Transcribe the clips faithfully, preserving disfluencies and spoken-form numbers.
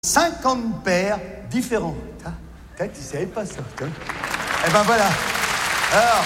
cinquante paires différents. Ah, tu savais pas ça. Eh ben voilà. Alors,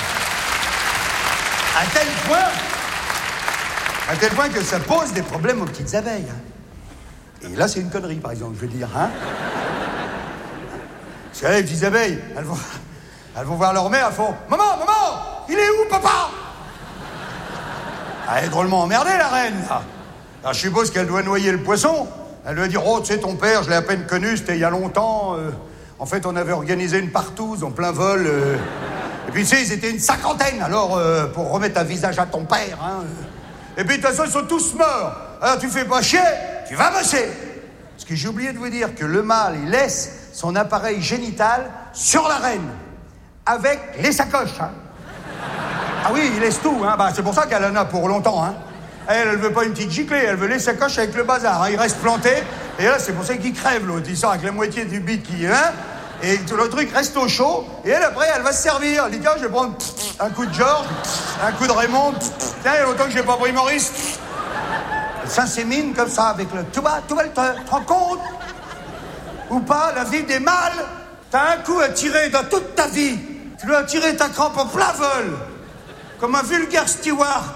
à tel point, à tel point que ça pose des problèmes aux petites abeilles. Hein. Et là, c'est une connerie, par exemple, je veux dire. Hein. Parce que là, les petites abeilles, elles vont, elles vont voir leur mère, elles font « Maman, maman, il est où, papa ?» Elle est drôlement emmerdée, la reine, là. Alors, je suppose qu'elle doit noyer le poisson. Elle doit dire « Oh, tu sais, ton père, je l'ai à peine connu, c'était il y a longtemps. Euh, en fait, on avait organisé une partouze en plein vol. Euh, et puis, tu sais, ils étaient une cinquantaine, alors, euh, pour remettre un visage à ton père. Hein, euh. Et puis, de toute façon, ils sont tous morts. Alors, tu fais pas chier, tu vas bosser. » Parce que j'ai oublié de vous dire que le mâle, il laisse son appareil génital sur la reine, avec les sacoches. Hein. Ah oui, il laisse tout. Hein. Bah, c'est pour ça qu'elle en a pour longtemps. Hein. Elle, elle veut pas une petite giclée, elle veut les sacoches avec le bazar. Hein. Il reste planté, et là, c'est pour ça qu'il crève, l'autre. Il sort avec la moitié du bit qui... Hein, et tout le truc reste au chaud, et elle, après, elle va se servir. Elle dit, tiens, je vais prendre un coup de Georges, un coup de Raymond. Tiens, il y a longtemps que j'ai pas pris Maurice. Elle s'insémine comme ça, avec le... Tu vois, tu vois, tu te rends compte ou pas, la vie des mâles, t'as un coup à tirer dans toute ta vie. Tu dois tirer ta crampe en plein vol, comme un vulgaire steward.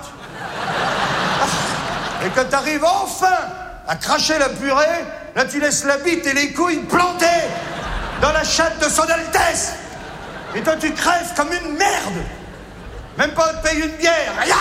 Et quand t'arrives enfin à cracher la purée, là tu laisses la bite et les couilles plantées dans la chatte de son Altesse. Et toi tu crèves comme une merde. Même pas de payer une bière, rien.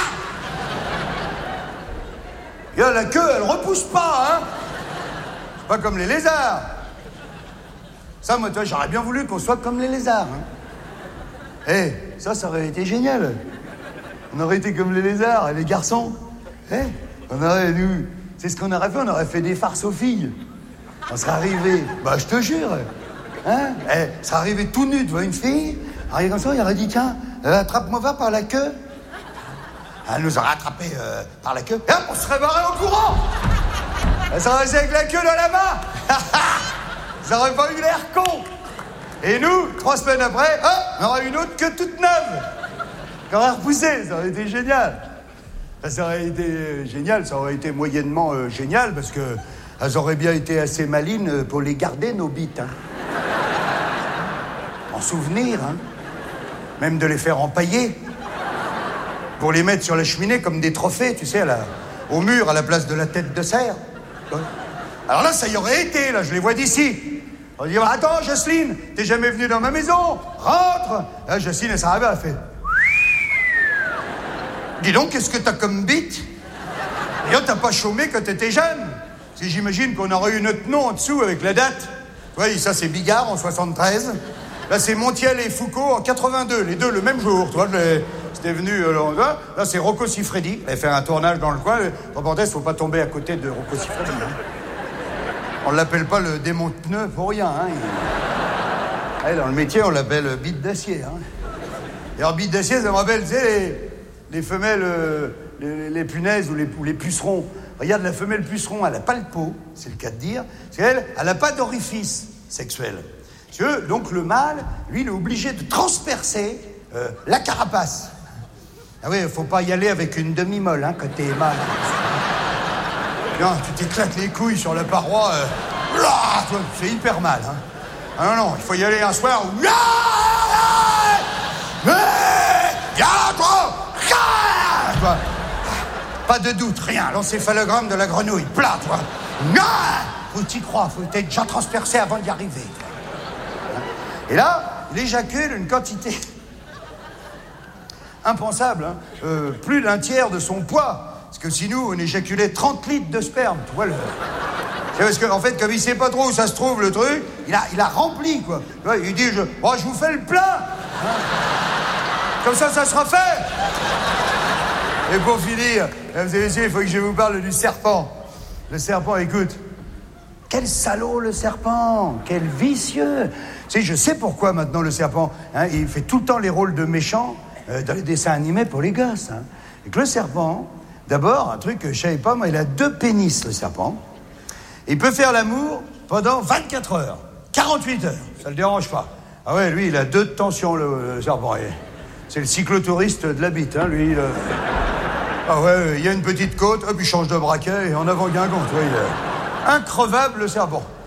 Et là, la queue, elle repousse pas, hein. C'est pas comme les lézards. Ça, moi, toi, j'aurais bien voulu qu'on soit comme les lézards. Eh, hein. Hey, ça, ça aurait été génial. On aurait été comme les lézards, et les garçons. Eh, hey, on aurait, nous... C'est ce qu'on aurait fait, on aurait fait des farces aux filles. On serait arrivé, bah, je te jure. Hein, eh, hey, on serait arrivé tout nu devant une fille, arrivé comme ça, il aurait dit, tiens, euh, attrape-moi va par la queue. Elle nous aurait attrapé euh, par la queue, et hop, on serait barré au courant. Elle serait restée avec la queue dans la main. Ça aurait pas eu l'air con. Et nous, trois semaines après, hop, on aurait une autre queue toute neuve. Qui aurait repoussé, ça aurait été génial. Ça aurait été génial, ça aurait été moyennement euh, génial, parce que elles auraient bien été assez malines pour les garder, nos bites. Hein. En souvenir, hein. Même de les faire empailler. Pour les mettre sur la cheminée comme des trophées, tu sais, là, au mur, à la place de la tête de cerf. Alors là, ça y aurait été, là, je les vois d'ici. On dit, bah, attends, Jocelyne, t'es jamais venue dans ma maison, rentre. Là, Jocelyne, elle s'arrive, elle fait... Dis donc, qu'est-ce que t'as comme bite? Et là, t'as pas chômé quand t'étais jeune. Si j'imagine qu'on aurait eu notre nom en dessous avec la date. Oui, ça, c'est Bigard en soixante-treize. Là, c'est Montiel et Foucault en quatre-vingt-deux, les deux le même jour, tu vois. C'était venu... Euh, là, là, c'est Rocco Siffredi. Il avait fait un tournage dans le coin. Reporter, faut pas tomber à côté de Rocco Siffredi. Hein. On l'appelle pas le démon de pneu pour rien. Hein. Il... Dans le métier, on l'appelle bite d'acier. Hein. Et alors, bite d'acier, ça me rappelle, tu sais, les, les femelles, euh, les, les punaises ou les, ou les pucerons. Regarde, la femelle puceron, elle a pas le pot, c'est le cas de dire. C'est elle, elle a pas d'orifice sexuel. Tu veux, donc le mâle, lui, il est obligé de transpercer euh, la carapace. Ah oui, faut pas y aller avec une demi-molle, hein, quand t'es mâle. Non, tu t'éclates les couilles sur la paroi, euh, là, toi, c'est hyper mal. Hein. Ah non, non, il faut y aller un soir où... Toi. Pas de doute, rien, l'encéphalogramme de la grenouille, plat, toi. Faut t'y croire, faut être déjà transpercé avant d'y arriver. Et là, il éjacule une quantité impensable, hein, euh, plus d'un tiers de son poids. Parce que si nous, on éjaculait trente litres de sperme, tu vois le... C'est parce qu'en en fait, comme il sait pas trop où ça se trouve, le truc, il a, il a rempli, quoi. Tu vois, il dit, je, oh, je vous fais le plein. Hein. Comme ça, ça sera fait. Et pour finir, mesdames et messieurs, il faut que je vous parle du serpent. Le serpent, écoute. Quel salaud, le serpent. Quel vicieux. Tu sais, je sais pourquoi, maintenant, le serpent, hein, il fait tout le temps les rôles de méchant euh, dans les dessins animés pour les gosses. Hein. Et que le serpent... D'abord, un truc que je savais pas, moi, il a deux pénis, le serpent. Il peut faire l'amour pendant vingt-quatre heures, quarante-huit heures, ça le dérange pas. Ah ouais, lui, il a deux de tension, le, le serpent. C'est le cyclotouriste de la bite, hein, lui. Il, ah ouais, il y a une petite côte, hop, il change de braquet, et en avant Guingamp, tu vois, il est increvable, le serpent.